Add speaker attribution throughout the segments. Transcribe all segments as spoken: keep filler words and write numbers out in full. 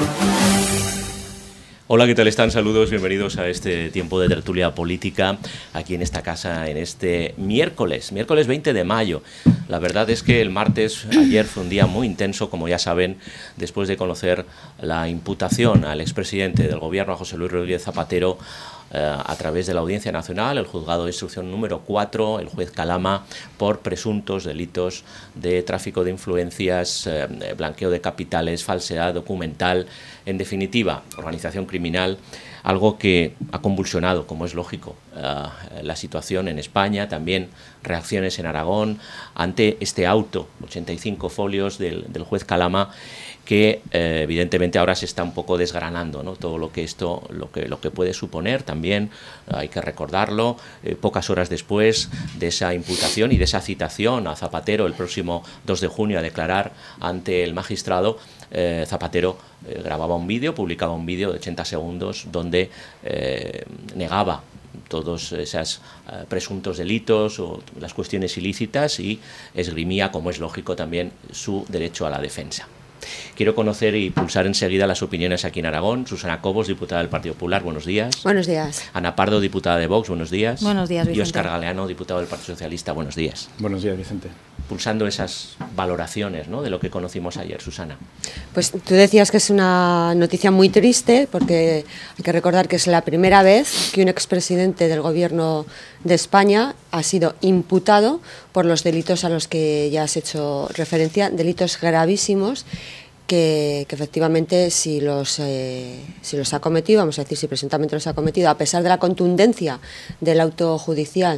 Speaker 1: Hola, ¿qué tal están? Saludos, bienvenidos a este tiempo de tertulia política aquí en esta casa en este miércoles, miércoles veinte de mayo. La verdad es que el martes, ayer, fue un día muy intenso, como ya saben, después de conocer la imputación al expresidente del gobierno, a José Luis Rodríguez Zapatero, eh, a través de la Audiencia Nacional, el juzgado de instrucción número cuatro, el juez Calama, por presuntos delitos de tráfico de influencias, eh, blanqueo de capitales, falsedad documental, en definitiva, organización criminal, algo que ha convulsionado, como es lógico, uh, la situación en España, también reacciones en Aragón, ante este auto, ochenta y cinco folios del, del juez Calama, que eh, evidentemente ahora se está un poco desgranando, ¿no? Todo lo que esto, lo que, lo que puede suponer también, eh, hay que recordarlo, eh, pocas horas después de esa imputación y de esa citación a Zapatero el próximo dos de junio a declarar ante el magistrado, eh, Zapatero eh, grababa un vídeo, publicaba un vídeo de ochenta segundos donde eh, negaba todos esos uh, presuntos delitos o las cuestiones ilícitas y esgrimía, como es lógico también, su derecho a la defensa. Quiero conocer y pulsar enseguida las opiniones aquí en Aragón. Susana Cobos, diputada del Partido Popular, buenos días.
Speaker 2: Buenos días.
Speaker 1: Ana Pardo, diputada de Vox, buenos días.
Speaker 2: Buenos días, Vicente.
Speaker 1: Y Óscar Galeano, diputado del Partido Socialista, buenos días.
Speaker 3: Buenos días, Vicente.
Speaker 1: Pulsando esas valoraciones, ¿no?, de lo que conocimos ayer, Susana.
Speaker 2: Pues tú decías que es una noticia muy triste, porque hay que recordar que es la primera vez que un expresidente del Gobierno de España ha sido imputado por los delitos a los que ya has hecho referencia, delitos gravísimos, Que, que efectivamente si los, eh, si los ha cometido, vamos a decir, si presuntamente los ha cometido, a pesar de la contundencia del auto judicial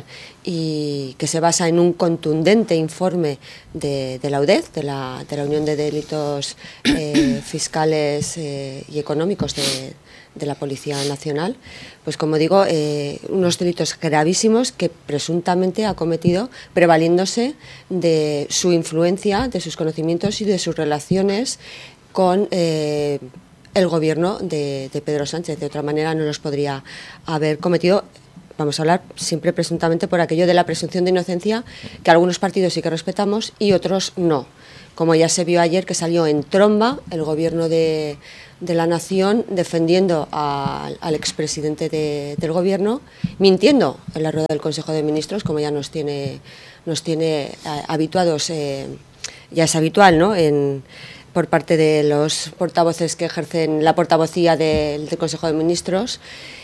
Speaker 2: y que se basa en un contundente informe de, de la U D E F, de la, de la Unión de Delitos eh, Fiscales eh, y Económicos de, de la Policía Nacional, pues como digo, eh, unos delitos gravísimos que presuntamente ha cometido prevaliéndose de su influencia, de sus conocimientos y de sus relaciones con eh, el gobierno de, de Pedro Sánchez. De otra manera no los podría haber cometido. Vamos a hablar siempre presuntamente por aquello de la presunción de inocencia, que algunos partidos sí que respetamos y otros no. Como ya se vio ayer, que salió en tromba el gobierno de, de la nación defendiendo a, al expresidente de, del gobierno, mintiendo en la rueda del Consejo de Ministros, como ya nos tiene, nos tiene habituados, eh, ya es habitual, ¿no?, en, por parte de los portavoces que ejercen la portavocía del, del Consejo de Ministros.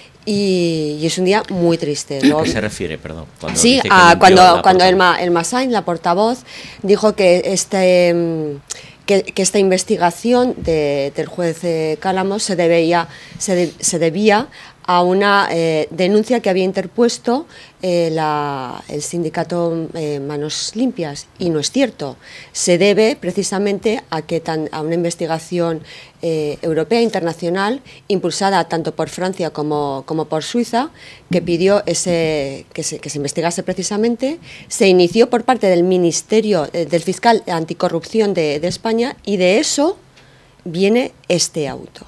Speaker 2: Y, y es un día muy triste.
Speaker 1: ¿A qué se refiere, perdón?
Speaker 2: Cuando sí, a, cuando, cuando Elma, Elma Sainz, la portavoz, dijo que este, que, que esta investigación de, del juez eh, Calamo se, debía, se, de, se debía a una eh, denuncia que había interpuesto eh, la, el sindicato eh, Manos Limpias, y no es cierto. Se debe precisamente a, que tan, a una investigación eh, europea, internacional, impulsada tanto por Francia como, como por Suiza, que pidió ese, que, se, que se investigase precisamente. Se inició por parte del Ministerio eh, del Fiscal Anticorrupción de, de España, y de eso viene este auto.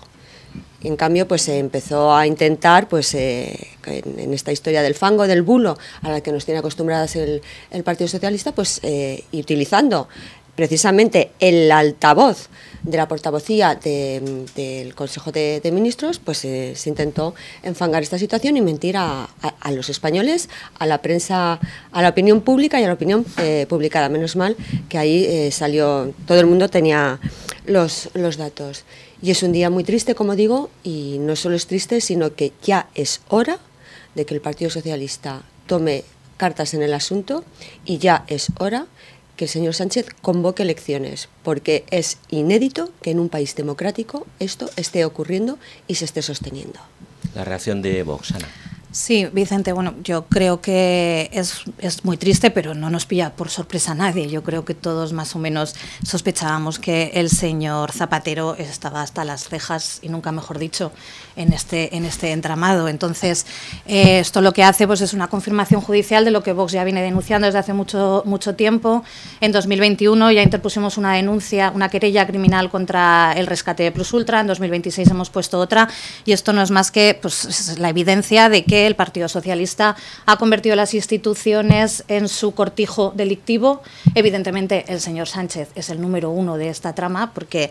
Speaker 2: En cambio, pues se empezó a intentar, pues eh, en, en esta historia del fango, del bulo, a la que nos tiene acostumbradas el, el Partido Socialista, pues eh, y utilizando precisamente el altavoz de la portavocía de, del Consejo de, de Ministros, pues eh, se intentó enfangar esta situación y mentir a, a, a los españoles, a la prensa, a la opinión pública y a la opinión eh, publicada. Menos mal que ahí eh, salió, todo el mundo tenía los, los datos. Y es un día muy triste, como digo, y no solo es triste, sino que ya es hora de que el Partido Socialista tome cartas en el asunto, y ya es hora que el señor Sánchez convoque elecciones, porque es inédito que en un país democrático esto esté ocurriendo y se esté sosteniendo.
Speaker 1: La reacción de Vox, Ana.
Speaker 4: Sí, Vicente, bueno, yo creo que es, es muy triste, pero no nos pilla por sorpresa a nadie. Yo creo que todos más o menos sospechábamos que el señor Zapatero estaba hasta las cejas, y nunca mejor dicho, en este, en este entramado. Entonces, eh, esto lo que hace pues es una confirmación judicial de lo que Vox ya viene denunciando desde hace mucho, mucho tiempo. En dos mil veintiuno ya interpusimos una denuncia, una querella criminal contra el rescate de Plus Ultra. En dos mil veintiséis hemos puesto otra, y esto no es más que pues, la evidencia de que el Partido Socialista ha convertido las instituciones en su cortijo delictivo. Evidentemente, el señor Sánchez es el número uno de esta trama, porque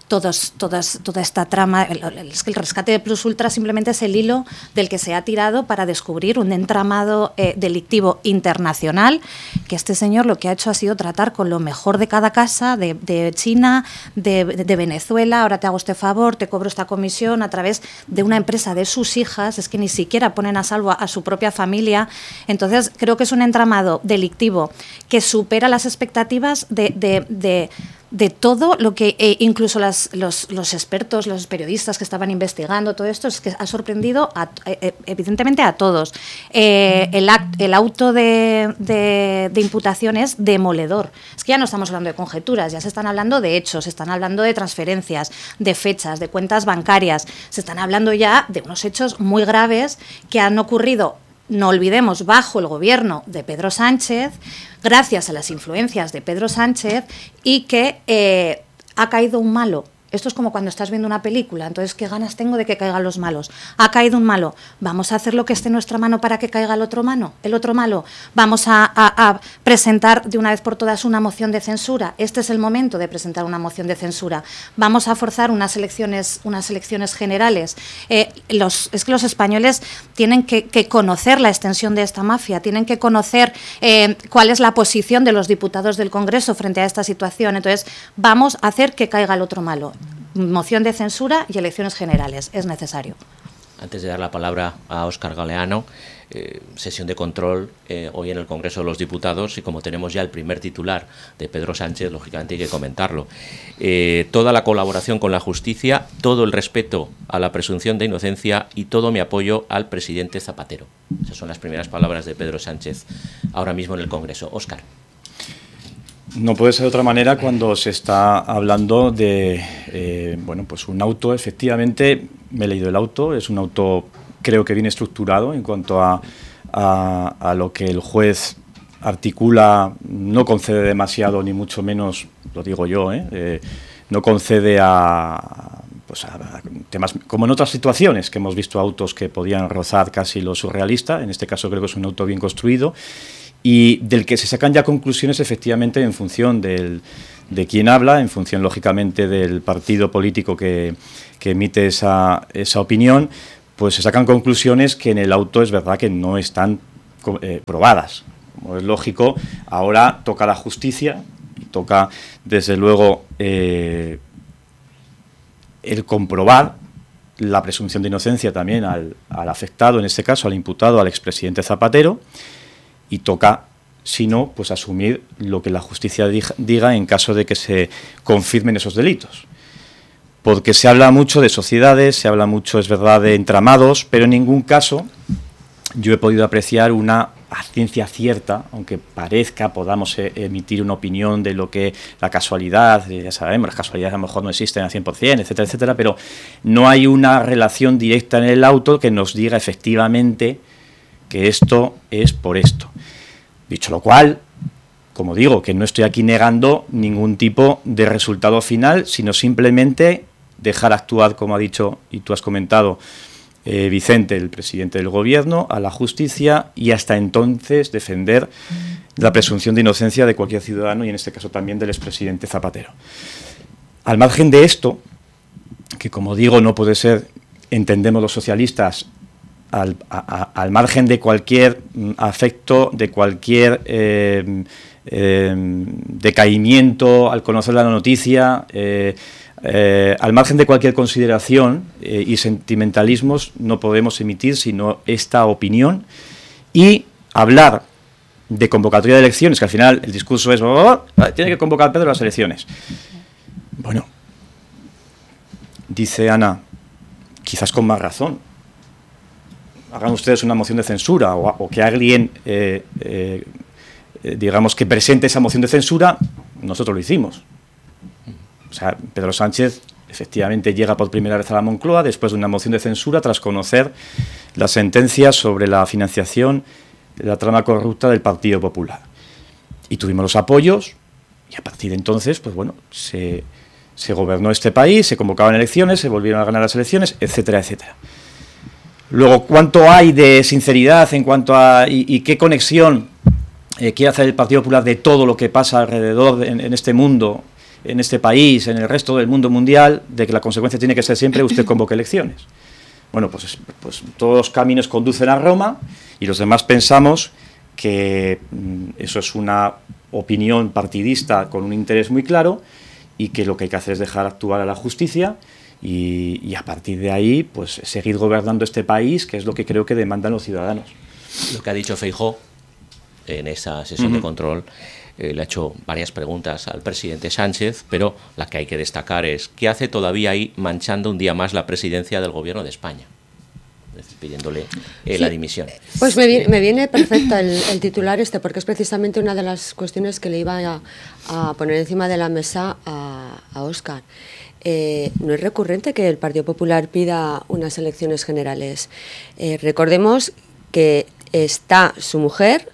Speaker 4: todos, todas, toda esta trama, el, el, es que el rescate de Plus Ultra simplemente es el hilo del que se ha tirado para descubrir un entramado eh, delictivo internacional, que este señor lo que ha hecho ha sido tratar con lo mejor de cada casa, de, de China, de, de Venezuela, ahora te hago este favor, te cobro esta comisión a través de una empresa de sus hijas, es que ni siquiera ponen a salvo a, a su propia familia. Entonces creo que es un entramado delictivo que supera las expectativas de, de, de de todo lo que eh, incluso las, los, los expertos, los periodistas que estaban investigando todo esto, es que ha sorprendido a, eh, evidentemente a todos. Eh, el, act, el auto de, de, de imputación es demoledor. Es que ya no estamos hablando de conjeturas, ya se están hablando de hechos, se están hablando de transferencias, de fechas, de cuentas bancarias, se están hablando ya de unos hechos muy graves que han ocurrido, no olvidemos, bajo el gobierno de Pedro Sánchez, gracias a las influencias de Pedro Sánchez, y que eh, ha caído un malo. Esto es como cuando estás viendo una película, entonces, ¿qué ganas tengo de que caigan los malos? Ha caído un malo, ¿vamos a hacer lo que esté en nuestra mano para que caiga el otro mano? ¿El otro malo? ¿Vamos a, a, a presentar de una vez por todas una moción de censura? Este es el momento de presentar una moción de censura. ¿Vamos a forzar unas elecciones, unas elecciones generales? Eh, los, es que los españoles tienen que, que conocer la extensión de esta mafia, tienen que conocer eh, cuál es la posición de los diputados del Congreso frente a esta situación. Entonces, vamos a hacer que caiga el otro malo. Moción de censura y elecciones generales, es necesario.
Speaker 1: Antes de dar la palabra a Óscar Galeano, eh, sesión de control eh, hoy en el Congreso de los Diputados, y como tenemos ya el primer titular de Pedro Sánchez, lógicamente hay que comentarlo. Eh, toda la colaboración con la justicia, todo el respeto a la presunción de inocencia y todo mi apoyo al presidente Zapatero. Esas son las primeras palabras de Pedro Sánchez ahora mismo en el Congreso. Óscar.
Speaker 3: No puede ser de otra manera cuando se está hablando de eh, bueno, pues un auto. Efectivamente, me he leído el auto, es un auto creo que bien estructurado en cuanto a, a, a lo que el juez articula, no concede demasiado, ni mucho menos, lo digo yo, ¿eh? Eh, no concede a, pues a temas como en otras situaciones que hemos visto autos que podían rozar casi lo surrealista. En este caso creo que es un auto bien construido, y del que se sacan ya conclusiones efectivamente en función del, de quién habla, en función lógicamente del partido político que, que emite esa, esa opinión, pues se sacan conclusiones que en el auto es verdad que no están eh, probadas. Como es lógico, ahora toca la justicia, toca desde luego eh, el comprobar la presunción de inocencia también al, al afectado, en este caso al imputado, al expresidente Zapatero, y toca, si no, pues asumir lo que la justicia diga en caso de que se confirmen esos delitos. Porque se habla mucho de sociedades, se habla mucho, es verdad, de entramados, pero en ningún caso yo he podido apreciar una a ciencia cierta, aunque parezca, podamos emitir una opinión de lo que la casualidad, ya sabemos, las casualidades a lo mejor no existen al cien por cien, etcétera, etcétera, pero no hay una relación directa en el auto que nos diga efectivamente que esto es por esto. Dicho lo cual, como digo, que no estoy aquí negando ningún tipo de resultado final, sino simplemente dejar actuar, como ha dicho y tú has comentado, eh, Vicente, el presidente del Gobierno, a la justicia, y hasta entonces defender la presunción de inocencia de cualquier ciudadano, y en este caso también del expresidente Zapatero. Al margen de esto, que como digo no puede ser, entendemos los socialistas, Al, a, al margen de cualquier afecto, de cualquier eh, eh, decaimiento al conocer la noticia, eh, eh, al margen de cualquier consideración eh, y sentimentalismos, no podemos emitir sino esta opinión y hablar de convocatoria de elecciones, que al final el discurso es oh, oh, tiene que convocar Pedro las elecciones. Bueno, dice Ana, quizás con más razón, hagan ustedes una moción de censura o, o que alguien, eh, eh, digamos, que presente esa moción de censura. Nosotros lo hicimos. O sea, Pedro Sánchez efectivamente llega por primera vez a la Moncloa después de una moción de censura tras conocer la sentencia sobre la financiación de la trama corrupta del Partido Popular. Y tuvimos los apoyos y a partir de entonces, pues bueno, se, se gobernó este país, se convocaban elecciones, se volvieron a ganar las elecciones, etcétera, etcétera. Luego, ¿cuánto hay de sinceridad en cuanto a y, y qué conexión eh, quiere hacer el Partido Popular de todo lo que pasa alrededor de, en, en este mundo en este país, en el resto del mundo mundial, de que la consecuencia tiene que ser siempre usted convoque elecciones. Bueno, pues, pues todos los caminos conducen a Roma y los demás pensamos que mm, eso es una opinión partidista con un interés muy claro y que lo que hay que hacer es dejar actuar a la justicia y, y a partir de ahí pues seguir gobernando este país, que es lo que creo que demandan los ciudadanos.
Speaker 1: Lo que ha dicho Feijóo en esa sesión uh-huh. de control, eh, le ha hecho varias preguntas al presidente Sánchez, pero la que hay que destacar es ¿qué hace todavía ahí manchando un día más la presidencia del gobierno de España? Pidiéndole eh, sí. la dimisión.
Speaker 2: Pues me viene, me viene perfecto el, el titular este, porque es precisamente una de las cuestiones que le iba a, a poner encima de la mesa a, a Óscar. Eh, no es recurrente que el Partido Popular pida unas elecciones generales. Eh, recordemos que está su mujer,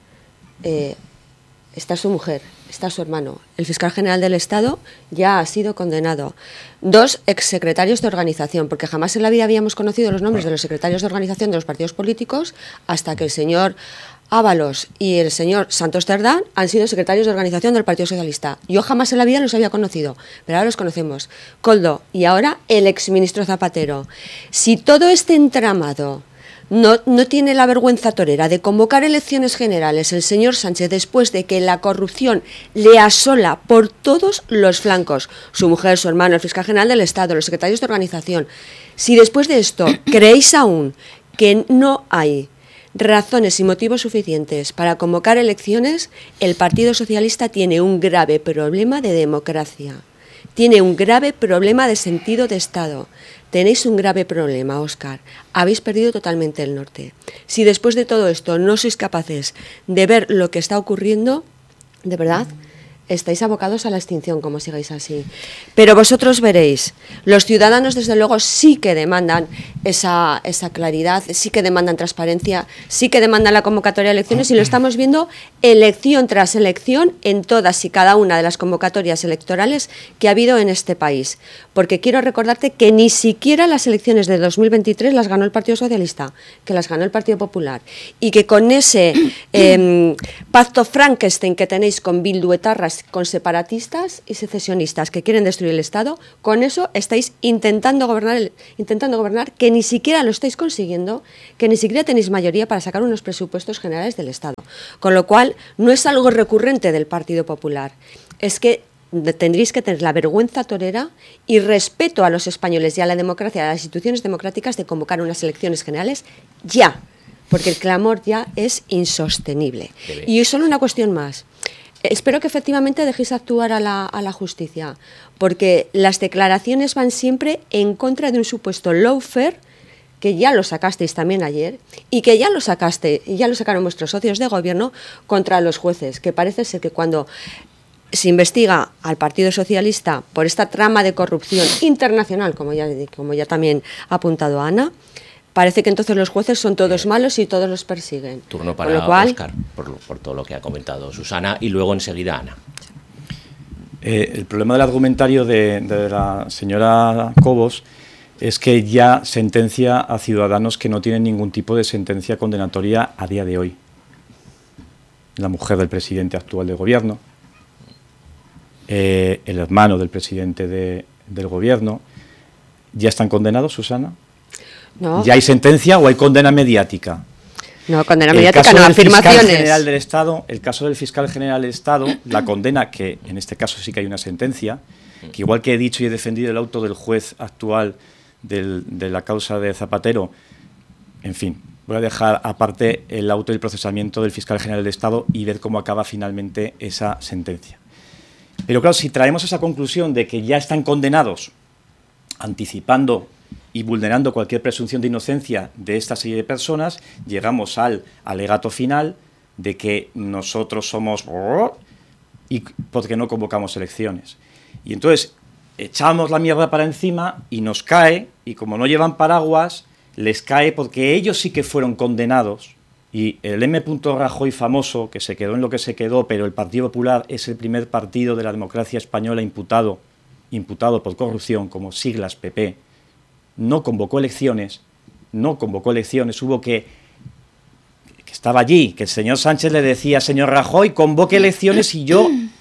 Speaker 2: eh, está su mujer, está su hermano. El fiscal general del Estado ya ha sido condenado. Dos exsecretarios de organización, porque jamás en la vida habíamos conocido los nombres de los secretarios de organización de los partidos políticos hasta que el señor Ábalos y el señor Santos Cerdán han sido secretarios de organización del Partido Socialista. Yo jamás en la vida los había conocido, pero ahora los conocemos. Koldo y ahora el exministro Zapatero. Si todo este entramado No, no tiene la vergüenza torera de convocar elecciones generales el señor Sánchez después de que la corrupción le asola por todos los flancos, su mujer, su hermano, el fiscal general del Estado, los secretarios de organización. Si después de esto creéis aún que no hay razones y motivos suficientes para convocar elecciones, el Partido Socialista tiene un grave problema de democracia, tiene un grave problema de sentido de Estado. Tenéis un grave problema, Óscar. Habéis perdido totalmente el norte. Si después de todo esto no sois capaces de ver lo que está ocurriendo, de verdad, estáis abocados a la extinción, como sigáis así. Pero vosotros veréis, los ciudadanos desde luego sí que demandan esa, esa claridad, sí que demandan transparencia, sí que demandan la convocatoria de elecciones y lo estamos viendo elección tras elección en todas y cada una de las convocatorias electorales que ha habido en este país. Porque quiero recordarte que ni siquiera las elecciones de dos mil veintitrés las ganó el Partido Socialista, que las ganó el Partido Popular. Y que con ese eh, pacto Frankenstein que tenéis con bilduetarras, con separatistas y secesionistas que quieren destruir el Estado, con eso estáis intentando gobernar, el, intentando gobernar que ni siquiera lo estáis consiguiendo, que ni siquiera tenéis mayoría para sacar unos presupuestos generales del Estado. Con lo cual, no es algo recurrente del Partido Popular, es que tendréis que tener la vergüenza torera y respeto a los españoles y a la democracia, a las instituciones democráticas, de convocar unas elecciones generales ya, porque el clamor ya es insostenible. Y solo una cuestión más. Espero que efectivamente dejéis actuar a la, a la justicia, porque las declaraciones van siempre en contra de un supuesto lawfare, que ya lo sacasteis también ayer, y que ya lo sacaste, ya lo sacaron vuestros socios de gobierno contra los jueces, que parece ser que cuando se investiga al Partido Socialista por esta trama de corrupción internacional, como ya, como ya también ha apuntado Ana, parece que entonces los jueces son todos malos y todos los persiguen.
Speaker 1: Turno para
Speaker 2: lo cual,
Speaker 1: Óscar, por, por todo lo que ha comentado Susana, y luego enseguida Ana.
Speaker 3: Eh, el problema del argumentario de, de la señora Cobos es que ya sentencia a ciudadanos que no tienen ningún tipo de sentencia condenatoria a día de hoy. La mujer del presidente actual del gobierno, eh, el hermano del presidente de, del gobierno, ¿ya están condenados, Susana? No. ¿Ya hay sentencia o hay condena mediática?
Speaker 2: No, condena mediática, no, afirmaciones.
Speaker 3: Fiscal general del Estado, el caso del fiscal general del Estado, la condena, que en este caso sí que hay una sentencia, que igual que he dicho y he defendido el auto del juez actual del, de la causa de Zapatero, en fin, voy a dejar aparte el auto y el procesamiento del fiscal general del Estado y ver cómo acaba finalmente esa sentencia. Pero claro, si traemos esa conclusión de que ya están condenados, anticipando y vulnerando cualquier presunción de inocencia de esta serie de personas, llegamos al alegato final de que nosotros somos y porque no convocamos elecciones. Y entonces echamos la mierda para encima y nos cae, y como no llevan paraguas, les cae porque ellos sí que fueron condenados, y el M. Rajoy famoso, que se quedó en lo que se quedó, pero el Partido Popular es el primer partido de la democracia española imputado, imputado por corrupción, como siglas P P, no convocó elecciones, no convocó elecciones, hubo que, que estaba allí, que el señor Sánchez le decía, señor Rajoy, convoque elecciones y yo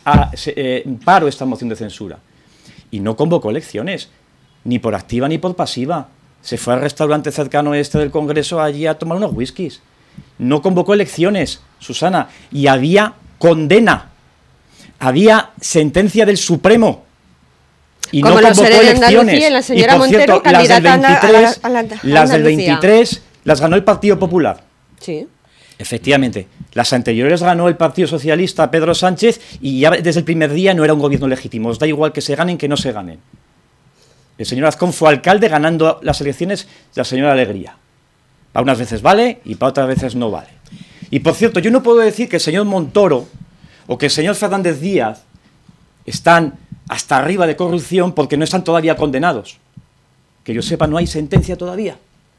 Speaker 3: a, se, eh, paro esta moción de censura. Y no convocó elecciones, ni por activa ni por pasiva. Se fue al restaurante cercano este del Congreso allí a tomar unos whiskies. No convocó elecciones, Susana, y había condena, había sentencia del Supremo. Y
Speaker 2: como
Speaker 3: no
Speaker 2: los
Speaker 3: convocó
Speaker 2: de
Speaker 3: elecciones.
Speaker 2: Andalucía, la señora
Speaker 3: y por
Speaker 2: Montero,
Speaker 3: cierto, las del
Speaker 2: candidata
Speaker 3: veintitrés,
Speaker 2: a la- a la- a
Speaker 3: las del
Speaker 2: Andalucía.
Speaker 3: veintitrés las ganó el Partido Popular.
Speaker 2: Sí.
Speaker 3: Efectivamente, las anteriores ganó el Partido Socialista, Pedro Sánchez, y ya desde el primer día no era un gobierno legítimo. Os da igual que se ganen que no se ganen. El señor Azcón fue alcalde ganando las elecciones de la señora Alegría. Para unas veces vale y para otras veces no vale. Y por cierto, yo no puedo decir que el señor Montoro o que el señor Fernández Díaz están hasta arriba de corrupción porque no están todavía condenados. Que yo sepa, no hay sentencia todavía.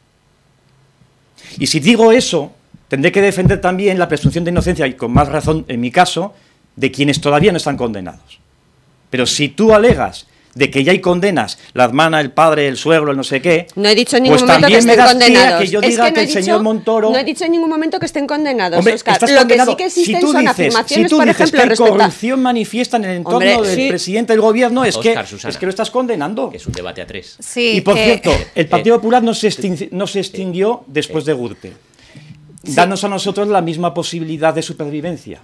Speaker 3: Y si digo eso, tendré que defender también la presunción de inocencia, y con más razón en mi caso, de quienes todavía no están condenados. Pero si tú alegas de que ya hay condenas, la hermana, el padre, el suegro, el no sé qué,
Speaker 2: No he dicho en ningún
Speaker 3: pues
Speaker 2: momento que
Speaker 3: también me
Speaker 2: estén
Speaker 3: das pie a
Speaker 2: condenados.
Speaker 3: que yo
Speaker 2: Es
Speaker 3: diga
Speaker 2: que no
Speaker 3: que
Speaker 2: he
Speaker 3: el
Speaker 2: dicho-
Speaker 3: señor Montoro...
Speaker 2: No he dicho en ningún momento que estén condenados,
Speaker 3: Hombre,
Speaker 2: Óscar.
Speaker 3: estás
Speaker 2: Lo que
Speaker 3: condenado.
Speaker 2: sí que
Speaker 3: Si
Speaker 2: existen
Speaker 3: tú
Speaker 2: son
Speaker 3: dices,
Speaker 2: afirmaciones,
Speaker 3: si tú
Speaker 2: por
Speaker 3: dices
Speaker 2: ejemplo,
Speaker 3: que hay
Speaker 2: respecto a...
Speaker 3: corrupción manifiesta en el entorno
Speaker 2: Hombre,
Speaker 3: del
Speaker 2: sí.
Speaker 3: presidente del gobierno, es,
Speaker 1: Óscar,
Speaker 3: que,
Speaker 1: Susana.
Speaker 3: es que lo estás condenando.
Speaker 1: Que es un debate a tres.
Speaker 4: Sí,
Speaker 3: Y por
Speaker 4: que-
Speaker 3: cierto, el Partido
Speaker 1: eh,
Speaker 3: Popular no se, extin- no se extinguió después de Gürtel. Danos a nosotros la misma posibilidad de supervivencia.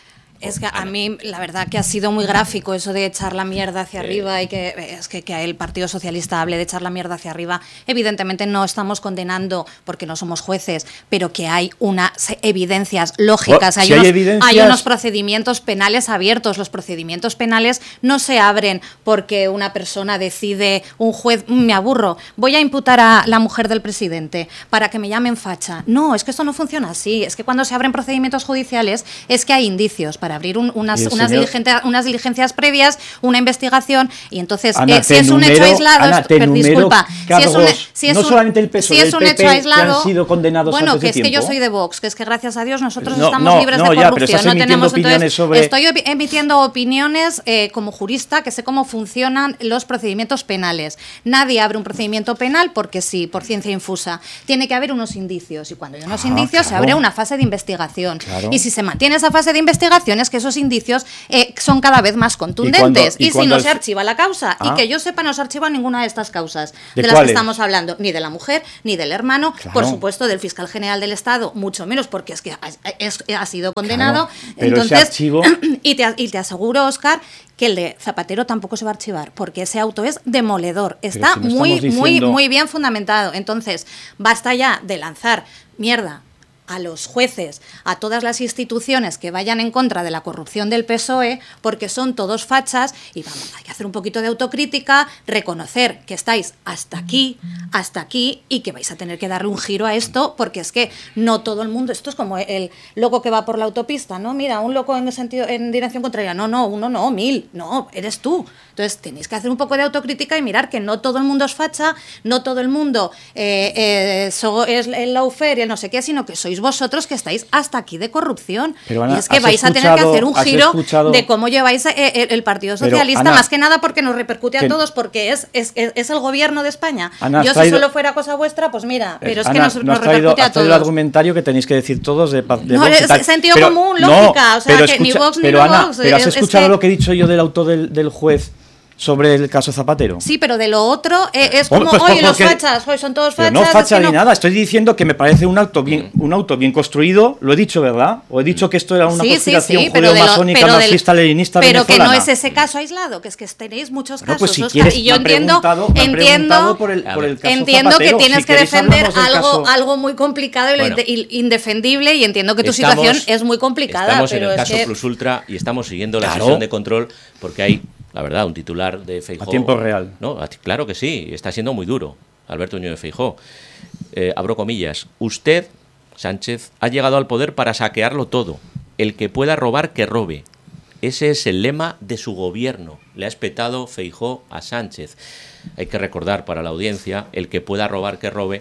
Speaker 4: Es que a mí la verdad que ha sido muy gráfico eso de echar la mierda hacia arriba y que es que, que el Partido Socialista hable de echar la mierda hacia arriba. Evidentemente no estamos condenando porque no somos jueces, pero que hay unas evidencias lógicas,
Speaker 3: Oh,
Speaker 4: hay,
Speaker 3: si hay
Speaker 4: unos,
Speaker 3: evidencias-
Speaker 4: hay unos procedimientos penales abiertos. Los procedimientos penales no se abren porque una persona decide, un juez, "Mm, me aburro, voy a imputar a la mujer del presidente para que me llamen facha". No, es que esto no funciona así. Es que cuando se abren procedimientos judiciales es que hay indicios para abrir un- unas,
Speaker 3: Y el
Speaker 4: unas,
Speaker 3: señor-
Speaker 4: diligencia- unas diligencias previas, una investigación, y entonces,
Speaker 3: Ana,
Speaker 4: eh, si
Speaker 3: te
Speaker 4: es un hecho
Speaker 3: enumero-
Speaker 4: aislado,
Speaker 3: Ana,
Speaker 4: es-
Speaker 3: te
Speaker 4: per-
Speaker 3: enumero
Speaker 4: disculpa, si es un,
Speaker 3: cargos,
Speaker 4: si es
Speaker 3: no
Speaker 4: un-
Speaker 3: solamente el P S O E,
Speaker 4: si es
Speaker 3: del
Speaker 4: un
Speaker 3: P P
Speaker 4: hecho
Speaker 3: que han
Speaker 4: aislado,
Speaker 3: sido condenados
Speaker 4: bueno,
Speaker 3: antes
Speaker 4: que
Speaker 3: de
Speaker 4: es que yo
Speaker 3: tiempo.
Speaker 4: soy de Vox, que es que gracias a Dios nosotros
Speaker 3: No,
Speaker 4: estamos
Speaker 3: no,
Speaker 4: libres
Speaker 3: no,
Speaker 4: de
Speaker 3: ya, pero
Speaker 4: corrupción,
Speaker 3: estás
Speaker 4: no
Speaker 3: emitiendo
Speaker 4: tenemos
Speaker 3: opiniones
Speaker 4: entonces,
Speaker 3: sobre-
Speaker 4: estoy opi- emitiendo opiniones eh, como jurista que sé cómo funcionan los procedimientos penales. Nadie abre un procedimiento penal porque sí, por ciencia infusa. Tiene que haber unos indicios, y cuando hay unos
Speaker 3: Ah,
Speaker 4: indicios se
Speaker 3: claro.
Speaker 4: abre una fase de investigación.
Speaker 3: Claro.
Speaker 4: Y si se mantiene esa fase de investigación es que esos indicios eh, son cada vez más contundentes.
Speaker 3: y
Speaker 4: Y, si
Speaker 3: cuando
Speaker 4: no
Speaker 3: el-
Speaker 4: se archiva la causa,
Speaker 3: Ah.
Speaker 4: y que yo sepa no se archiva ninguna de estas causas
Speaker 3: ¿De
Speaker 4: de, las
Speaker 3: cuáles?
Speaker 4: que estamos hablando, ni de la mujer, ni del hermano,
Speaker 3: Claro.
Speaker 4: por supuesto del fiscal general del Estado, mucho menos porque es que ha, es- ha sido condenado.
Speaker 3: Claro, pero ese
Speaker 4: Entonces,
Speaker 3: archivo-
Speaker 4: y, te, y te aseguro, Óscar, que el de Zapatero tampoco se va a archivar, porque ese auto es demoledor, está
Speaker 3: si no
Speaker 4: muy,
Speaker 3: estamos
Speaker 4: muy,
Speaker 3: diciendo-
Speaker 4: muy bien fundamentado. Entonces, basta ya de lanzar mierda a los jueces, a todas las instituciones que vayan en contra de la corrupción del P S O E, porque son todos fachas, y vamos, hay que hacer un poquito de autocrítica, reconocer que estáis hasta aquí, hasta aquí, y que vais a tener que darle un giro a esto, porque es que no todo el mundo, esto es como el loco que va por la autopista, ¿no? Mira, un loco en sentido, en dirección contraria, no, no, uno no, mil, no, eres tú. Entonces tenéis que hacer un poco de autocrítica y mirar que no todo el mundo es facha, no todo el mundo eh, eh, so- es el lawfare y el no sé qué, sino que sois vosotros que estáis hasta aquí de corrupción.
Speaker 3: Pero, Ana,
Speaker 4: y es que
Speaker 3: ¿has
Speaker 4: vais a tener que
Speaker 3: escuchado-
Speaker 4: hacer un
Speaker 3: has
Speaker 4: giro
Speaker 3: escuchado-
Speaker 4: de cómo lleváis eh, eh, el Partido
Speaker 3: Pero,
Speaker 4: Socialista,
Speaker 3: Ana,
Speaker 4: más que nada porque nos repercute a
Speaker 3: que-
Speaker 4: todos, porque es, es, es- es el gobierno de España.
Speaker 3: Ana, has
Speaker 4: Yo si
Speaker 3: traído-
Speaker 4: solo fuera cosa vuestra, pues mira, pero es que
Speaker 3: Ana,
Speaker 4: nos,
Speaker 3: no
Speaker 4: nos
Speaker 3: has traído,
Speaker 4: repercute a
Speaker 3: has traído el
Speaker 4: todos.
Speaker 3: argumentario que tenéis que decir todos de, pa- de
Speaker 4: No,
Speaker 3: Vox y
Speaker 4: es
Speaker 3: tal.
Speaker 4: sentido
Speaker 3: Pero-
Speaker 4: común,
Speaker 3: no,
Speaker 4: lógica, o sea,
Speaker 3: pero
Speaker 4: que ni Vox ni
Speaker 3: pero,
Speaker 4: no
Speaker 3: Ana,
Speaker 4: Vox,
Speaker 3: pero has
Speaker 4: es- es
Speaker 3: escuchado
Speaker 4: que-
Speaker 3: lo que he dicho yo del auto del, del juez sobre el caso Zapatero.
Speaker 4: Sí, pero de lo otro eh, es
Speaker 3: Hombre,
Speaker 4: como,
Speaker 3: pues,
Speaker 4: oye, los
Speaker 3: porque-
Speaker 4: fachas, hoy son todos
Speaker 3: Pero
Speaker 4: fachas.
Speaker 3: no
Speaker 4: es
Speaker 3: facha
Speaker 4: que
Speaker 3: ni
Speaker 4: no-
Speaker 3: nada, estoy diciendo que me parece un auto bien, un auto bien construido, lo he dicho, ¿verdad? O he dicho que esto era una
Speaker 4: Sí, sí,
Speaker 3: conspiración
Speaker 4: sí, pero de lo-
Speaker 3: judeo-masónica,
Speaker 4: pero del-
Speaker 3: marxista-leninista
Speaker 4: pero que no
Speaker 3: venezolana.
Speaker 4: es ese caso aislado, que es que tenéis muchos
Speaker 3: Bueno,
Speaker 4: casos,
Speaker 3: pues si
Speaker 4: Óscar,
Speaker 3: quieres,
Speaker 4: y yo
Speaker 3: me han
Speaker 4: entiendo,
Speaker 3: preguntado- me han
Speaker 4: entiendo,
Speaker 3: preguntado por el, por el caso
Speaker 4: entiendo
Speaker 3: Zapatero.
Speaker 4: que tienes
Speaker 3: Si
Speaker 4: que
Speaker 3: queréis
Speaker 4: defender
Speaker 3: hablamos del
Speaker 4: algo,
Speaker 3: caso-
Speaker 4: algo muy complicado y lo
Speaker 1: Bueno.
Speaker 4: inde- il- indefendible, y entiendo que tu
Speaker 1: Estamos-
Speaker 4: situación es muy complicada,
Speaker 1: Estamos
Speaker 4: pero
Speaker 1: en el
Speaker 4: es
Speaker 1: caso
Speaker 4: que
Speaker 1: Plus Ultra y estamos siguiendo la
Speaker 3: Claro.
Speaker 1: sesión de control porque hay, la verdad, un titular de Feijóo.
Speaker 3: A tiempo real.
Speaker 1: No, a ti- claro que sí, está siendo muy duro, Alberto Núñez Feijóo. Eh, abro comillas. Usted, Sánchez, ha llegado al poder para saquearlo todo. El que pueda robar, que robe. Ese es el lema de su gobierno. Le ha espetado Feijóo a Sánchez. Hay que recordar para la audiencia, el que pueda robar, que robe,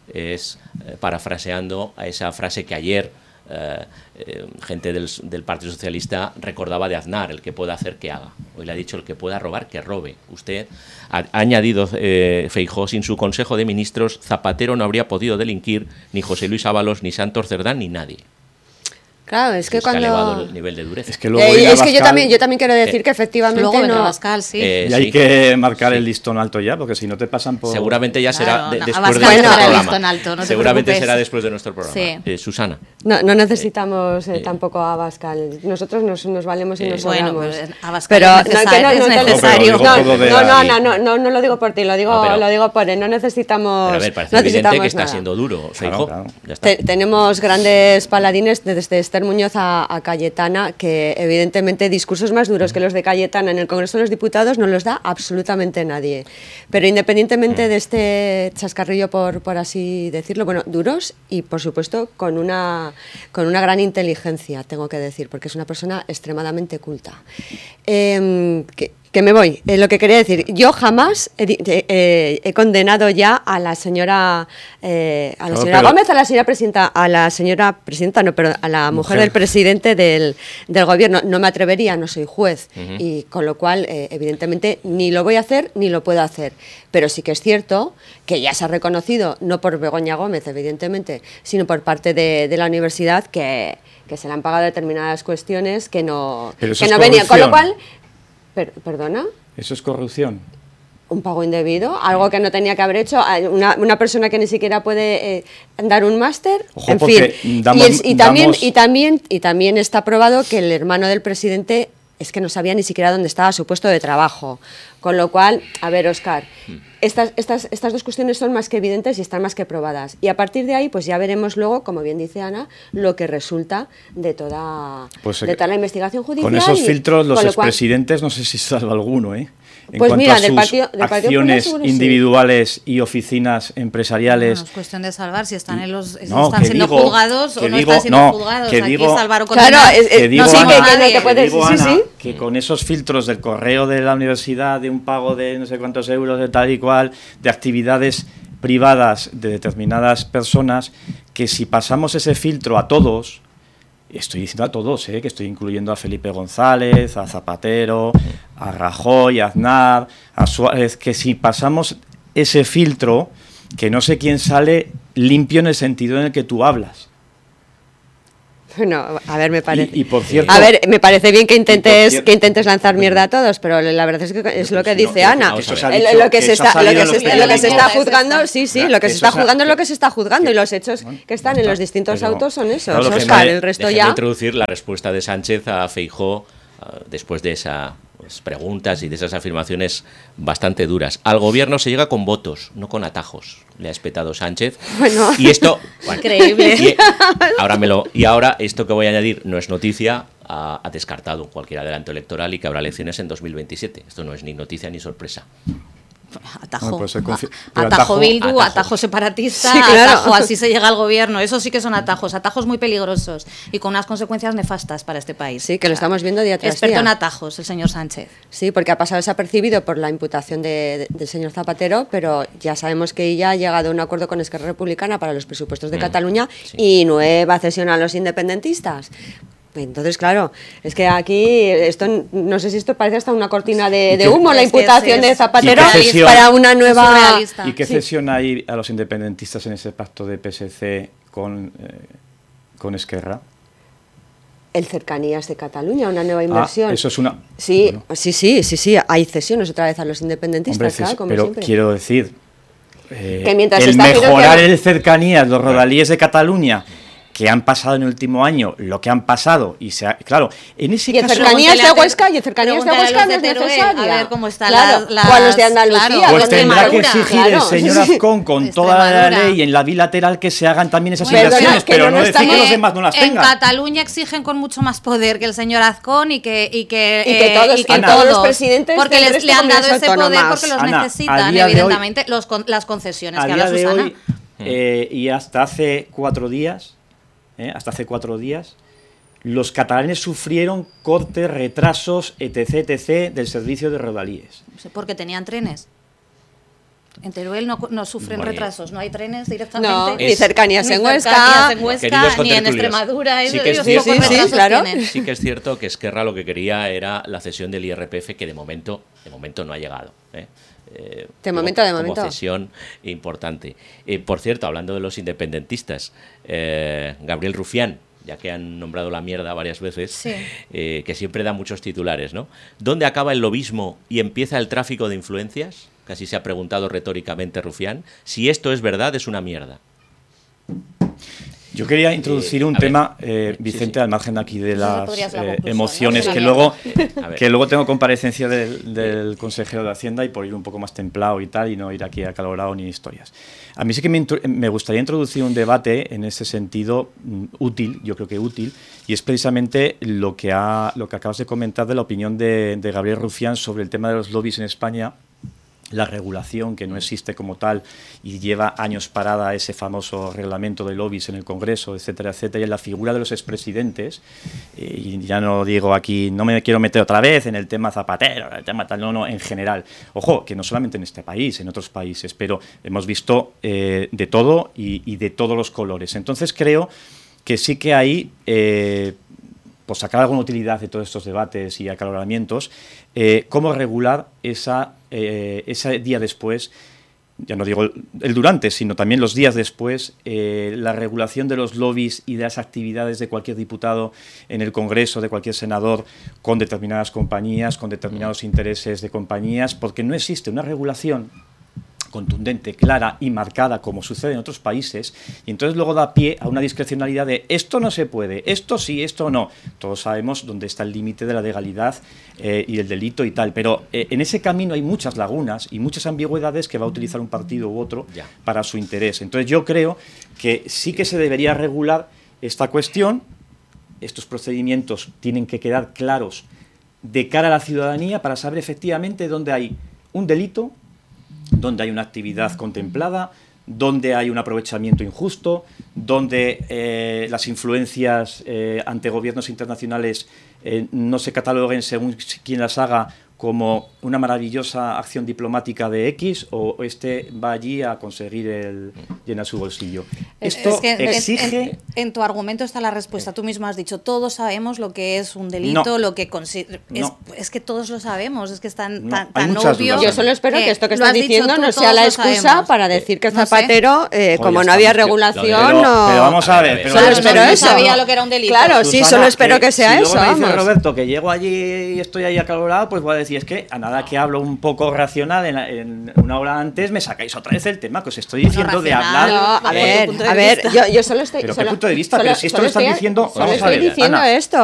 Speaker 1: es eh, parafraseando a esa frase que ayer eh, eh, gente del, del Partido Socialista recordaba de Aznar, el que pueda hacer, que haga. Hoy le ha dicho el que pueda robar, que robe. Usted ha, ha añadido, eh, Feijóo, sin su Consejo de Ministros, Zapatero no habría podido delinquir, ni José Luis Ábalos, ni Santos Cerdán, ni nadie.
Speaker 2: Claro, es que
Speaker 1: es
Speaker 2: cuando...
Speaker 1: que ha elevado el nivel de dureza.
Speaker 3: Es que, luego
Speaker 2: Eh,
Speaker 3: ir a
Speaker 2: es que yo
Speaker 3: Abascal,
Speaker 2: también, yo también quiero decir
Speaker 1: eh,
Speaker 2: que efectivamente
Speaker 4: Luego
Speaker 2: no...
Speaker 4: Abascal, sí.
Speaker 1: Eh,
Speaker 3: y hay
Speaker 1: sí.
Speaker 3: que marcar
Speaker 1: Sí.
Speaker 3: el listón alto ya, porque si no te pasan por...
Speaker 1: Seguramente ya será
Speaker 4: Claro,
Speaker 1: de-
Speaker 4: no,
Speaker 1: después de
Speaker 4: Abascal
Speaker 1: nuestro
Speaker 2: será
Speaker 1: programa.
Speaker 4: listón alto, no te
Speaker 1: Seguramente
Speaker 4: preocupes.
Speaker 1: será después de nuestro programa.
Speaker 4: Sí.
Speaker 1: Eh, Susana.
Speaker 2: No, no necesitamos eh,
Speaker 1: Eh,
Speaker 2: tampoco a Abascal. Nosotros nos, nos valemos y
Speaker 1: eh,
Speaker 2: nos
Speaker 4: bueno,
Speaker 2: sobramos.
Speaker 4: pues Abascal
Speaker 2: pero
Speaker 4: es
Speaker 2: no, que
Speaker 4: necesario,
Speaker 2: no,
Speaker 4: es
Speaker 2: no, te-
Speaker 4: necesario.
Speaker 3: No, pero
Speaker 2: no,
Speaker 3: digo todo de
Speaker 2: no, no,
Speaker 3: la-
Speaker 2: no, no, no, no lo digo por ti, lo digo,
Speaker 1: No, pero-
Speaker 2: lo digo por él. No necesitamos.
Speaker 1: Pero a ver, parece
Speaker 2: no
Speaker 1: evidente
Speaker 2: necesitamos
Speaker 1: que está
Speaker 2: nada.
Speaker 1: siendo duro, Feijóo.
Speaker 3: claro.
Speaker 1: Ya está.
Speaker 2: Te- tenemos grandes paladines desde Esther Muñoz a, a Cayetana, que evidentemente discursos más duros que los de Cayetana en el Congreso de los Diputados no los da absolutamente nadie. Pero independientemente de este chascarrillo, por, por así decirlo, bueno, duros y por supuesto con una, con una gran inteligencia, tengo que decir, porque es una persona extremadamente culta. Eh, que, que me voy. Eh, lo que quería decir, yo jamás he, di- eh, eh, he condenado ya a la señora, eh, a la
Speaker 3: Claro,
Speaker 2: señora
Speaker 3: pero-
Speaker 2: Gómez, a la señora presidenta, a la señora presidenta, no, pero a la mujer,
Speaker 3: Mujer.
Speaker 2: del presidente del, del gobierno. No me atrevería, no soy juez,
Speaker 1: Ujú.
Speaker 2: y con lo cual, eh, evidentemente, ni lo voy a hacer ni lo puedo hacer. Pero sí que es cierto que ya se ha reconocido, no por Begoña Gómez, evidentemente, sino por parte de, de la universidad, que, que se le han pagado determinadas cuestiones que no,
Speaker 3: Pero eso
Speaker 2: que
Speaker 3: es
Speaker 2: no venían. Con lo
Speaker 3: corrupción.
Speaker 2: cual, per- ¿perdona?
Speaker 3: Eso es corrupción.
Speaker 2: Un pago indebido, algo que no tenía que haber hecho, una, una persona que ni siquiera puede eh, dar un máster,
Speaker 3: Ojo,
Speaker 2: en
Speaker 3: porque
Speaker 2: fin.
Speaker 3: damos-
Speaker 2: y, el- y también,
Speaker 3: damos-
Speaker 2: y, también, y también está probado que el hermano del presidente es que no sabía ni siquiera dónde estaba su puesto de trabajo. Con lo cual, a ver, Óscar, estas, estas, estas dos cuestiones son más que evidentes y están más que probadas. Y a partir de ahí, pues ya veremos luego, como bien dice Ana, lo que resulta de toda,
Speaker 3: Pues,
Speaker 2: de
Speaker 3: eh,
Speaker 2: toda la investigación judicial.
Speaker 3: Con esos
Speaker 2: y-
Speaker 3: filtros, los
Speaker 2: con lo cual-
Speaker 3: expresidentes, no sé si salva alguno, ¿eh? En
Speaker 2: Pues
Speaker 3: cuanto
Speaker 2: mira,
Speaker 3: a
Speaker 2: del
Speaker 3: sus
Speaker 2: Partido- del Partido Popular
Speaker 3: acciones
Speaker 2: seguro sí.
Speaker 3: individuales y oficinas empresariales.
Speaker 4: No es cuestión de salvar si están en los si
Speaker 3: No,
Speaker 4: están
Speaker 3: que
Speaker 4: siendo
Speaker 3: digo-
Speaker 4: juzgados o
Speaker 3: que
Speaker 4: no
Speaker 3: digo-
Speaker 4: están siendo
Speaker 3: no,
Speaker 4: juzgados.
Speaker 3: que
Speaker 4: Aquí
Speaker 3: digo-
Speaker 4: salvar o
Speaker 2: Claro,
Speaker 4: condenar
Speaker 2: es- es-
Speaker 3: Que digo,
Speaker 4: no
Speaker 2: sí,
Speaker 4: salva
Speaker 2: que-
Speaker 4: a
Speaker 2: que no
Speaker 4: nadie.
Speaker 2: te puedes-
Speaker 3: digo,
Speaker 2: sí,
Speaker 3: Ana,
Speaker 2: sí.
Speaker 3: que con esos filtros del correo de la universidad, de un pago de no sé cuántos euros, de tal y cual, de actividades privadas de determinadas personas, que si pasamos ese filtro a todos, estoy diciendo a todos, ¿eh? Que estoy incluyendo a Felipe González, a Zapatero, a Rajoy, a Aznar, a Suárez, que si pasamos ese filtro, que no sé quién sale limpio en el sentido en el que tú hablas.
Speaker 2: Bueno, a ver, me parece.
Speaker 3: Y, y por cierto,
Speaker 2: A ver, me parece bien que intentes
Speaker 3: cierto-
Speaker 2: que intentes lanzar mierda a todos, pero la verdad es que es lo que
Speaker 3: si no,
Speaker 2: dice
Speaker 3: que-
Speaker 2: Ana.
Speaker 1: que eso se
Speaker 3: ha
Speaker 2: El-
Speaker 3: dicho,
Speaker 2: lo que
Speaker 3: que
Speaker 2: se
Speaker 3: eso ha
Speaker 2: está, lo
Speaker 3: salido
Speaker 2: que
Speaker 3: en
Speaker 2: se,
Speaker 3: los
Speaker 2: lo que se
Speaker 3: periódicos.
Speaker 2: está
Speaker 4: Eso
Speaker 2: juzgando,
Speaker 4: está.
Speaker 2: sí, sí,
Speaker 3: Ya,
Speaker 2: lo que
Speaker 3: que
Speaker 2: se
Speaker 3: eso
Speaker 2: está
Speaker 3: se ha-
Speaker 2: juzgando es
Speaker 3: que-
Speaker 2: lo que se está juzgando y los hechos
Speaker 3: Bueno,
Speaker 2: que están
Speaker 3: ya
Speaker 2: en los
Speaker 3: está.
Speaker 2: distintos
Speaker 3: Pero-
Speaker 2: autos son esos.
Speaker 3: Claro, lo que
Speaker 2: Óscar,
Speaker 3: me-
Speaker 2: el resto
Speaker 1: Déjenme
Speaker 2: ya.
Speaker 1: introducir la respuesta de Sánchez a Feijóo ah, después de esas pues, preguntas y de esas afirmaciones bastante duras. Al gobierno se llega con votos, no con atajos, le ha espetado Sánchez.
Speaker 2: Bueno.
Speaker 1: Y esto... bueno,
Speaker 4: Increíble.
Speaker 1: Y, ahora me lo, y ahora esto que voy a añadir no es noticia, ha, ha descartado cualquier adelanto electoral y que habrá elecciones en dos mil veintisiete. Esto no es ni noticia ni sorpresa.
Speaker 4: Atajo,
Speaker 3: Bueno, pues se confi-
Speaker 4: a-
Speaker 3: pero
Speaker 4: atajo
Speaker 3: atajo-
Speaker 4: Bildu,
Speaker 1: atajo.
Speaker 4: atajo separatista,
Speaker 2: Sí, claro.
Speaker 4: atajo así se llega al gobierno. Eso sí que son atajos, atajos muy peligrosos y con unas consecuencias nefastas para este país.
Speaker 2: Sí, que lo estamos viendo día tras
Speaker 4: Experto
Speaker 2: día.
Speaker 4: en atajos, el señor Sánchez.
Speaker 2: Sí, porque ha pasado desapercibido por la imputación de- de- del señor Zapatero, pero ya sabemos que ella ha llegado a un acuerdo con Esquerra Republicana para los presupuestos de
Speaker 1: Mm,
Speaker 2: Cataluña
Speaker 1: sí.
Speaker 2: y nueva cesión a los independentistas. Entonces, claro, es que aquí, esto no sé si esto parece hasta una cortina de, de
Speaker 3: qué-
Speaker 2: humo, la
Speaker 4: Es que
Speaker 2: imputación
Speaker 4: es-
Speaker 2: de
Speaker 4: es
Speaker 2: Zapatero
Speaker 3: ¿Y qué cesión?
Speaker 2: para una
Speaker 4: Es
Speaker 2: nueva...
Speaker 4: surrealista.
Speaker 3: ¿Y qué
Speaker 2: Sí.
Speaker 3: cesión hay a los independentistas en ese pacto de P S C con, eh, con Esquerra?
Speaker 2: El Cercanías de Cataluña, una nueva inversión.
Speaker 3: Ah, eso es una...
Speaker 2: Sí,
Speaker 3: bueno,
Speaker 2: sí, sí, sí, sí, hay cesiones otra vez a los independentistas,
Speaker 3: hombre,
Speaker 2: claro,
Speaker 3: ces-
Speaker 2: como
Speaker 3: pero
Speaker 2: siempre.
Speaker 3: quiero decir, eh,
Speaker 2: Que mientras
Speaker 3: el
Speaker 2: está
Speaker 3: mejorar
Speaker 2: financiando-
Speaker 3: el cercanías, los rodalíes de Cataluña, que han pasado en el último año, lo que han pasado, y se ha- claro, en ese
Speaker 2: Y el
Speaker 3: caso...
Speaker 2: cercanías de
Speaker 4: Pregúntale a
Speaker 2: Huesca, y el cercanías de
Speaker 4: pregúntale a
Speaker 2: Huesca
Speaker 4: los
Speaker 2: no
Speaker 4: de
Speaker 2: es
Speaker 4: Teruel,
Speaker 2: necesaria.
Speaker 4: a ver cómo están
Speaker 2: Claro,
Speaker 4: las-
Speaker 2: o a los de
Speaker 4: las-
Speaker 2: Andalucía.
Speaker 4: claro,
Speaker 3: Pues
Speaker 4: de
Speaker 3: tendrá que
Speaker 4: Extremadura.
Speaker 3: exigir
Speaker 2: Claro.
Speaker 3: el señor Azcón con
Speaker 4: De
Speaker 3: toda la
Speaker 4: Extremadura.
Speaker 3: ley en la bilateral que se hagan también esas
Speaker 2: Perdona,
Speaker 3: inversiones,
Speaker 2: que
Speaker 3: pero
Speaker 2: no
Speaker 3: no,
Speaker 2: nos
Speaker 3: decir que
Speaker 2: estamos-
Speaker 3: los demás no las
Speaker 4: En
Speaker 3: tengan.
Speaker 4: Cataluña exigen con mucho más poder que el señor Azcón y que y que,
Speaker 2: Y que
Speaker 4: eh,
Speaker 2: todos-
Speaker 4: y que
Speaker 3: y todos
Speaker 2: los presidentes
Speaker 4: porque
Speaker 2: del
Speaker 4: les,
Speaker 2: resto
Speaker 4: le han
Speaker 2: de
Speaker 4: dado ese
Speaker 2: comunidades
Speaker 4: poder
Speaker 2: autónomas.
Speaker 4: porque los
Speaker 3: Ana, a
Speaker 4: necesitan,
Speaker 3: día de hoy-
Speaker 4: evidentemente, los con- las concesiones
Speaker 3: A
Speaker 4: que
Speaker 3: día
Speaker 4: habla
Speaker 3: de
Speaker 4: Susana.
Speaker 3: hoy, eh, y hasta hace cuatro días, eh, hasta hace cuatro días, los catalanes sufrieron cortes, retrasos, etc, etc, del servicio de rodalíes.
Speaker 4: Porque tenían trenes. En Teruel no, no sufren
Speaker 1: Bueno,
Speaker 4: retrasos, no hay trenes directamente.
Speaker 2: No,
Speaker 1: Es-
Speaker 2: ni cercanías
Speaker 4: Ni
Speaker 2: en Huesca.
Speaker 4: cercanías en Huesca,
Speaker 1: Queridos
Speaker 4: ni en
Speaker 1: contertulios,
Speaker 4: Extremadura.
Speaker 1: sí
Speaker 4: eso-
Speaker 1: que es
Speaker 4: ellos
Speaker 1: cierto-
Speaker 4: pocos
Speaker 2: Sí, sí,
Speaker 4: retrasos
Speaker 2: claro.
Speaker 4: tienen.
Speaker 1: Sí que es cierto que Esquerra lo que quería era la cesión del I R P F, que de momento, de momento no ha llegado. ¿eh? Eh,
Speaker 2: De
Speaker 1: como-
Speaker 2: momento, de
Speaker 1: como
Speaker 2: momento.
Speaker 1: cesión importante. Eh, por cierto, hablando de los independentistas, eh, Gabriel Rufián ya que han nombrado la mierda varias veces,
Speaker 4: sí.
Speaker 1: eh, que siempre da muchos titulares, ¿no? ¿Dónde acaba el lobismo y empieza el tráfico de influencias? Casi se ha preguntado retóricamente Rufián. Si esto es verdad, es una mierda.
Speaker 3: Yo quería introducir un
Speaker 1: eh,
Speaker 3: tema, eh, Vicente,
Speaker 1: sí, sí.
Speaker 3: al margen aquí de las eh, emociones,
Speaker 4: ¿no?
Speaker 3: que luego, que luego tengo comparecencia del, del consejero de Hacienda y por ir un poco más templado y tal, y no ir aquí acalorado ni historias. A mí sí que me, me gustaría introducir un debate en ese sentido mm, útil, yo creo que útil, y es precisamente lo que, ha, lo que acabas de comentar de la opinión de, de Gabriel Rufián sobre el tema de los lobbies en España. La regulación, que no existe como tal y lleva años parada ese famoso reglamento de lobbies en el Congreso, etcétera, etcétera, y la figura de los expresidentes, y ya no digo aquí, no me quiero meter otra vez en el tema Zapatero, el tema tal, no, no, en general. Ojo, que no solamente en este país, en otros países, pero hemos visto eh, de todo y, y de todos los colores. Entonces creo que sí que hay... Eh, por sacar alguna utilidad de todos estos debates y acaloramientos, eh, cómo regular esa, eh, ese día después, ya no digo el, el durante, sino también los días después, eh, la regulación de los lobbies y de las actividades de cualquier diputado en el Congreso, de cualquier senador, con determinadas compañías, con determinados intereses de compañías, porque no existe una regulación contundente, clara y marcada, como sucede en otros países, y entonces luego da pie a una discrecionalidad de esto no se puede, esto sí, esto no. Todos sabemos dónde está el límite de la legalidad eh, y el delito y tal, pero eh, en ese camino hay muchas lagunas y muchas ambigüedades que va a utilizar un partido u otro ya. para su interés. Entonces yo creo que sí que se debería regular esta cuestión. Estos procedimientos tienen que quedar claros de cara a la ciudadanía para saber efectivamente dónde hay un delito, donde hay una actividad contemplada, donde hay un aprovechamiento injusto, donde eh, las influencias eh, ante gobiernos internacionales eh, no se cataloguen según quien las haga como una maravillosa acción diplomática de X, o este va allí a conseguir el, llenar su bolsillo. Esto
Speaker 4: es que
Speaker 3: exige...
Speaker 4: En, en, en tu argumento está la respuesta. Tú mismo has dicho, todos sabemos lo que es un delito,
Speaker 3: no,
Speaker 4: lo que consider... es,
Speaker 3: no.
Speaker 4: es que todos lo sabemos, es que es tan,
Speaker 3: no,
Speaker 4: tan, tan
Speaker 3: obvio.
Speaker 2: Yo solo espero que, que esto que
Speaker 4: estás
Speaker 2: diciendo no sea la excusa para decir que Zapatero, eh,
Speaker 3: Joder,
Speaker 2: como no había regulación,
Speaker 3: pero,
Speaker 2: no...
Speaker 3: Pero vamos a ver... Pero
Speaker 2: solo
Speaker 3: vamos
Speaker 2: espero
Speaker 3: a ver,
Speaker 2: eso.
Speaker 4: No sabía lo que era un delito.
Speaker 2: Claro, sí,
Speaker 3: Susana,
Speaker 2: solo espero que,
Speaker 3: que
Speaker 2: sea
Speaker 3: si
Speaker 2: eso,
Speaker 3: luego me dice
Speaker 2: vamos.
Speaker 3: Roberto que llego allí y estoy ahí acalorado, pues voy a decir, es que a nada que hablo un poco racional en, en una hora antes, me sacáis otra vez el tema que os estoy diciendo no, de hablar.
Speaker 2: No, a ver, a ver, yo, yo solo estoy...
Speaker 3: ¿Pero
Speaker 2: solo,
Speaker 3: qué punto de vista?
Speaker 2: Solo,
Speaker 3: pero si esto lo están
Speaker 2: estoy,
Speaker 3: diciendo...
Speaker 2: Solo
Speaker 3: vamos
Speaker 2: estoy
Speaker 3: a ver,
Speaker 2: diciendo
Speaker 3: Ana,
Speaker 2: esto.